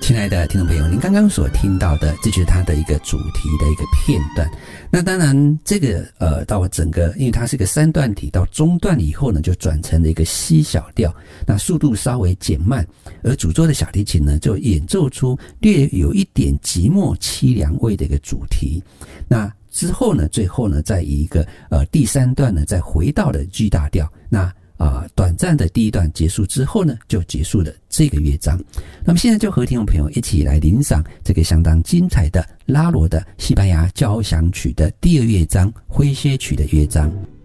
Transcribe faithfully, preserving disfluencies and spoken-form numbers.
亲爱的听众朋友，您刚刚所听到的，这就是它的一个主题的一个片段。那当然，这个呃，到整个，因为它是一个三段体，到中段以后呢，就转成了一个C小调，那速度稍微减慢，而主奏的小提琴呢，就演奏出略有一点寂寞凄凉味的一个主题。那之后呢，最后呢，再以一个呃第三段呢，再回到了G大调。那啊、呃，短暂的第一段结束之后呢，就结束了这个乐章。那么现在就和听众朋友一起来欣赏这个相当精彩的拉罗的西班牙交响曲的第二乐章诙谐曲的乐章。